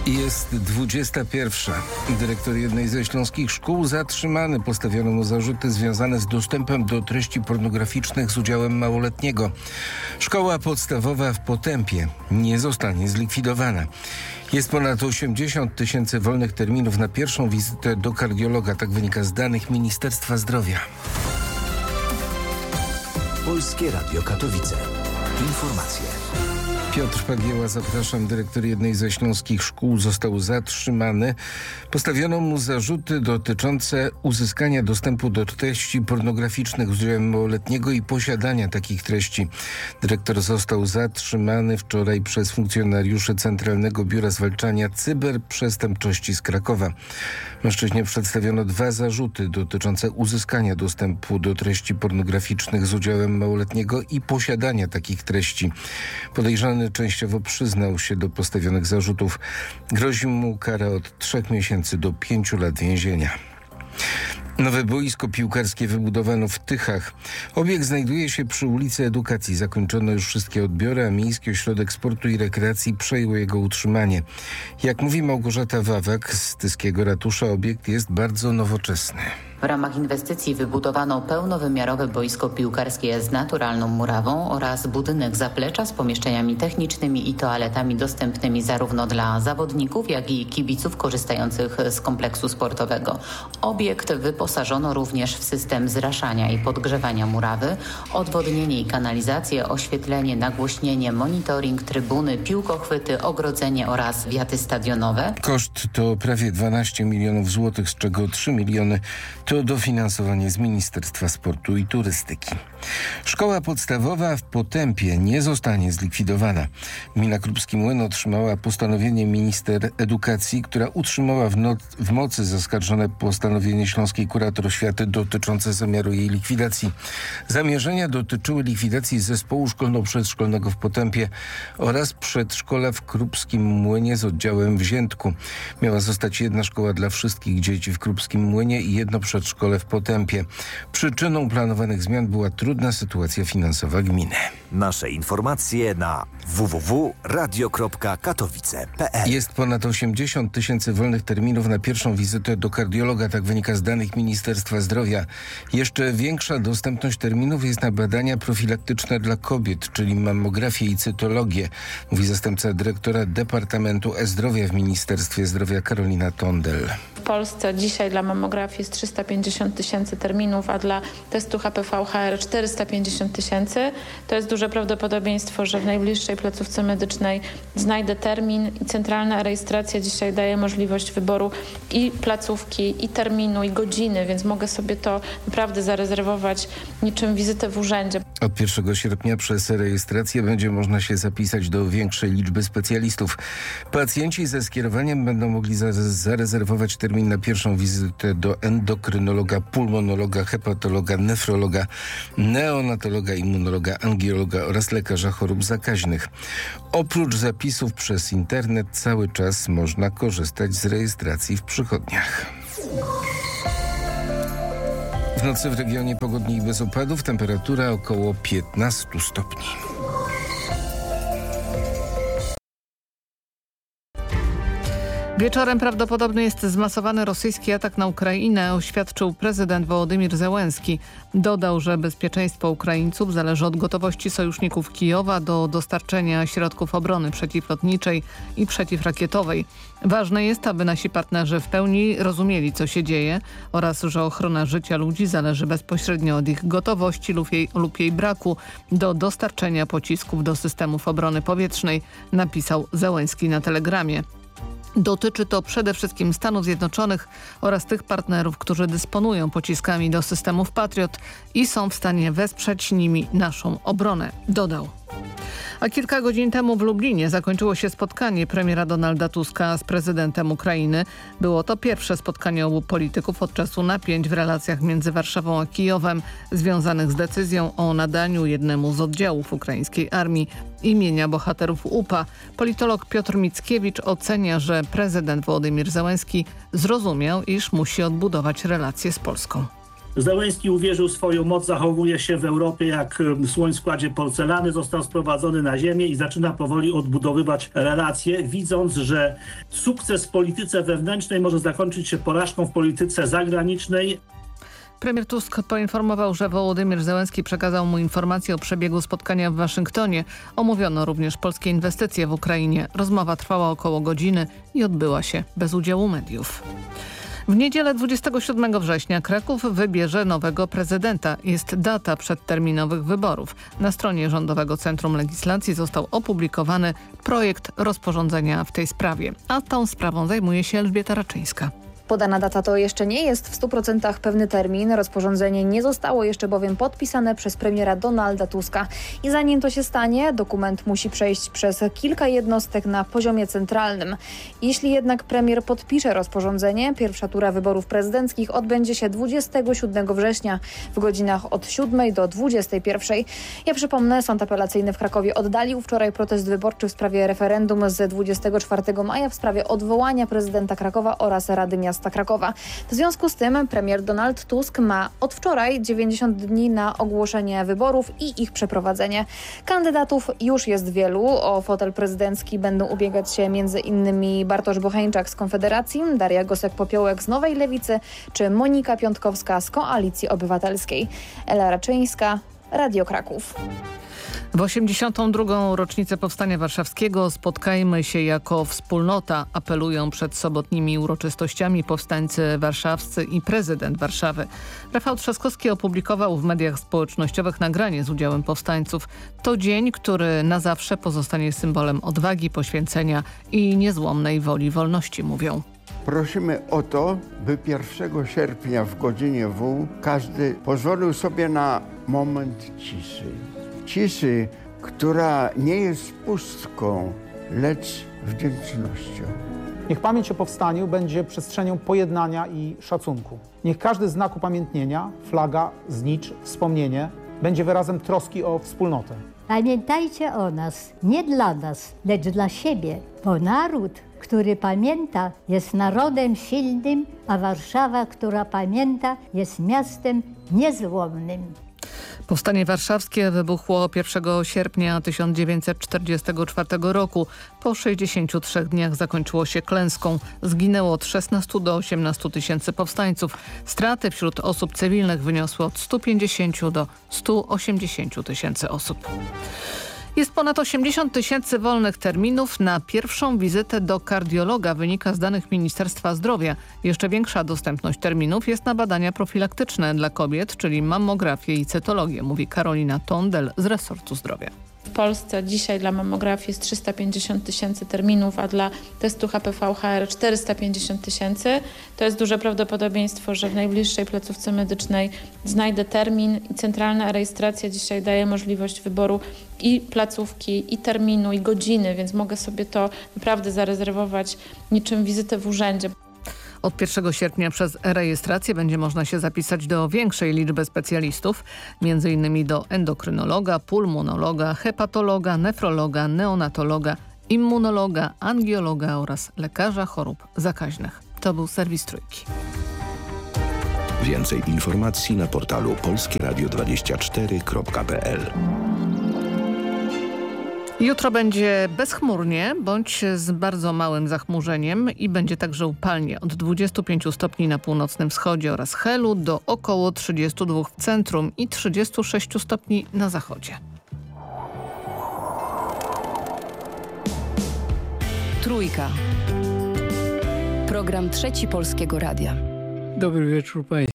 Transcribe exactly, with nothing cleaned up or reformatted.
Jest dwudziesta pierwsza. Dyrektor jednej ze śląskich szkół zatrzymany. Postawiono mu zarzuty związane z dostępem do treści pornograficznych z udziałem małoletniego. Szkoła podstawowa w Potępie nie zostanie zlikwidowana. Jest ponad osiemdziesiąt tysięcy wolnych terminów na pierwszą wizytę do kardiologa. Tak wynika z danych Ministerstwa Zdrowia. Polskie Radio Katowice. Informacje. Piotr Pagieła, zapraszam. Dyrektor jednej ze śląskich szkół został zatrzymany. Postawiono mu zarzuty dotyczące uzyskania dostępu do treści pornograficznych z udziałem małoletniego i posiadania takich treści. Dyrektor został zatrzymany wczoraj przez funkcjonariuszy Centralnego Biura Zwalczania Cyberprzestępczości z Krakowa. Mężczyźnie przedstawiono dwa zarzuty dotyczące uzyskania dostępu do treści pornograficznych z udziałem małoletniego i posiadania takich treści. Podejrzany częściowo przyznał się do postawionych zarzutów. Grozi mu kara od trzech miesięcy do pięciu lat więzienia. Nowe boisko piłkarskie wybudowano w Tychach. Obiekt znajduje się przy ulicy Edukacji. Zakończono już wszystkie odbiory, a Miejski Ośrodek Sportu i Rekreacji przejął jego utrzymanie. Jak mówi Małgorzata Wawak z tyskiego ratusza, obiekt jest bardzo nowoczesny. W ramach inwestycji wybudowano pełnowymiarowe boisko piłkarskie z naturalną murawą oraz budynek zaplecza z pomieszczeniami technicznymi i toaletami dostępnymi zarówno dla zawodników, jak i kibiców korzystających z kompleksu sportowego. Obiekt wyposażono również w system zraszania i podgrzewania murawy, odwodnienie i kanalizację, oświetlenie, nagłośnienie, monitoring, trybuny, piłkochwyty, ogrodzenie oraz wiaty stadionowe. Koszt to prawie dwanaście milionów złotych, z czego trzy miliony to dofinansowanie z Ministerstwa Sportu i Turystyki. Szkoła podstawowa w Potępie nie zostanie zlikwidowana. Gmina Krupski Młyn otrzymała postanowienie minister edukacji, która utrzymała w, noc, w mocy zaskarżone postanowienie śląskiej kurator oświaty dotyczące zamiaru jej likwidacji. Zamierzenia dotyczyły likwidacji zespołu szkolno-przedszkolnego w Potępie oraz przedszkola w Krupskim Młynie z oddziałem w Ziętku. Miała zostać jedna szkoła dla wszystkich dzieci w Krupskim Młynie i jedno przedszkole w Potępie. Przyczyną planowanych zmian była trudna sytuacja finansowa gminy. Nasze informacje na w w w kropka radio kropka katowice kropka p l. Jest ponad osiemdziesiąt tysięcy wolnych terminów na pierwszą wizytę do kardiologa, tak wynika z danych Ministerstwa Zdrowia. Jeszcze większa dostępność terminów jest na badania profilaktyczne dla kobiet, czyli mammografię i cytologię, mówi zastępca dyrektora Departamentu E-Zdrowia w Ministerstwie Zdrowia Karolina Tondel. W Polsce dzisiaj dla mammografii jest trzysta pięćdziesiąt tysięcy terminów, a dla testu H P V H R czterysta pięćdziesiąt tysięcy. To jest duże prawdopodobieństwo, że w najbliższej placówce medycznej znajdę termin i centralna rejestracja dzisiaj daje możliwość wyboru i placówki, i terminu, i godziny, więc mogę sobie to naprawdę zarezerwować niczym wizytę w urzędzie. Od pierwszego sierpnia przez rejestrację będzie można się zapisać do większej liczby specjalistów. Pacjenci ze skierowaniem będą mogli za- zarezerwować termin na pierwszą wizytę do endokrynologa, pulmonologa, hepatologa, nefrologa, neonatologa, immunologa, angiologa oraz lekarza chorób zakaźnych. Oprócz zapisów przez internet cały czas można korzystać z rejestracji w przychodniach. W nocy w regionie pogodnie i bez opadów, temperatura około piętnaście stopni. Wieczorem prawdopodobny jest zmasowany rosyjski atak na Ukrainę, oświadczył prezydent Wołodymyr Zełenski. Dodał, że bezpieczeństwo Ukraińców zależy od gotowości sojuszników Kijowa do dostarczenia środków obrony przeciwlotniczej i przeciwrakietowej. Ważne jest, aby nasi partnerzy w pełni rozumieli, co się dzieje oraz że ochrona życia ludzi zależy bezpośrednio od ich gotowości lub jej, lub jej braku do dostarczenia pocisków do systemów obrony powietrznej, napisał Zełenski na Telegramie. Dotyczy to przede wszystkim Stanów Zjednoczonych oraz tych partnerów, którzy dysponują pociskami do systemów Patriot i są w stanie wesprzeć nimi naszą obronę, dodał. A kilka godzin temu w Lublinie zakończyło się spotkanie premiera Donalda Tuska z prezydentem Ukrainy. Było to pierwsze spotkanie obu polityków od czasu napięć w relacjach między Warszawą a Kijowem związanych z decyzją o nadaniu jednemu z oddziałów ukraińskiej armii imienia bohaterów U P A. Politolog Piotr Mickiewicz ocenia, że prezydent Wołodymyr Zełenski zrozumiał, iż musi odbudować relacje z Polską. Zełenski uwierzył w swoją moc, zachowuje się w Europie jak słoń w składzie porcelany, został sprowadzony na ziemię i zaczyna powoli odbudowywać relacje, widząc, że sukces w polityce wewnętrznej może zakończyć się porażką w polityce zagranicznej. Premier Tusk poinformował, że Wołodymyr Zełenski przekazał mu informację o przebiegu spotkania w Waszyngtonie. Omówiono również polskie inwestycje w Ukrainie. Rozmowa trwała około godziny i odbyła się bez udziału mediów. W niedzielę dwudziestego siódmego września Kraków wybierze nowego prezydenta. Jest data przedterminowych wyborów. Na stronie Rządowego Centrum Legislacji został opublikowany projekt rozporządzenia w tej sprawie. A tą sprawą zajmuje się Elżbieta Raczyńska. Podana data to jeszcze nie jest w stu procentach pewny termin. Rozporządzenie nie zostało jeszcze bowiem podpisane przez premiera Donalda Tuska. I zanim to się stanie, dokument musi przejść przez kilka jednostek na poziomie centralnym. Jeśli jednak premier podpisze rozporządzenie, pierwsza tura wyborów prezydenckich odbędzie się dwudziestego siódmego września w godzinach od siódmej do dwudziestej pierwszej. Ja przypomnę, Sąd Apelacyjny w Krakowie oddalił wczoraj protest wyborczy w sprawie referendum z dwudziestego czwartego maja w sprawie odwołania prezydenta Krakowa oraz Rady Miasta Krakowa. W związku z tym premier Donald Tusk ma od wczoraj dziewięćdziesiąt dni na ogłoszenie wyborów i ich przeprowadzenie. Kandydatów już jest wielu. O fotel prezydencki będą ubiegać się między innymi Bartosz Bocheńczak z Konfederacji, Daria Gosek-Popiołek z Nowej Lewicy czy Monika Piątkowska z Koalicji Obywatelskiej. Ela Raczyńska, Radio Kraków. W osiemdziesiątą drugą rocznicę Powstania Warszawskiego spotkajmy się jako wspólnota, apelują przed sobotnimi uroczystościami powstańcy warszawscy i prezydent Warszawy. Rafał Trzaskowski opublikował w mediach społecznościowych nagranie z udziałem powstańców. To dzień, który na zawsze pozostanie symbolem odwagi, poświęcenia i niezłomnej woli wolności, mówią. Prosimy o to, by pierwszego sierpnia w godzinie W każdy pozwolił sobie na moment ciszy. Ciszy, która nie jest pustką, lecz wdzięcznością. Niech pamięć o powstaniu będzie przestrzenią pojednania i szacunku. Niech każdy znak upamiętnienia, flaga, znicz, wspomnienie będzie wyrazem troski o wspólnotę. Pamiętajcie o nas, nie dla nas, lecz dla siebie, bo naród, który pamięta, jest narodem silnym, a Warszawa, która pamięta, jest miastem niezłomnym. Powstanie warszawskie wybuchło pierwszego sierpnia tysiąc dziewięćset czterdziestego czwartego roku. Po sześćdziesięciu trzech dniach zakończyło się klęską. Zginęło od szesnastu do osiemnastu tysięcy powstańców. Straty wśród osób cywilnych wyniosły od stu pięćdziesięciu do stu osiemdziesięciu tysięcy osób. Jest ponad osiemdziesiąt tysięcy wolnych terminów na pierwszą wizytę do kardiologa, wynika z danych Ministerstwa Zdrowia. Jeszcze większa dostępność terminów jest na badania profilaktyczne dla kobiet, czyli mammografię i cytologię, mówi Karolina Tondel z resortu zdrowia. W Polsce dzisiaj dla mammografii jest trzysta pięćdziesiąt tysięcy terminów, a dla testu H P V H R czterysta pięćdziesiąt tysięcy. To jest duże prawdopodobieństwo, że w najbliższej placówce medycznej znajdę termin i centralna rejestracja dzisiaj daje możliwość wyboru i placówki, i terminu, i godziny, więc mogę sobie to naprawdę zarezerwować niczym wizytę w urzędzie. Od pierwszego sierpnia przez rejestrację będzie można się zapisać do większej liczby specjalistów, między innymi do endokrynologa, pulmonologa, hepatologa, nefrologa, neonatologa, immunologa, angiologa oraz lekarza chorób zakaźnych. To był serwis Trójki. Więcej informacji na portalu polskie radio dwadzieścia cztery kropka p l. Jutro będzie bezchmurnie bądź z bardzo małym zachmurzeniem i będzie także upalnie od dwudziestu pięciu stopni na północnym wschodzie oraz Helu do około trzydziestu dwóch w centrum i trzydziestu sześciu stopni na zachodzie. Trójka. Program Trzeci Polskiego Radia. Dobry wieczór Państwu.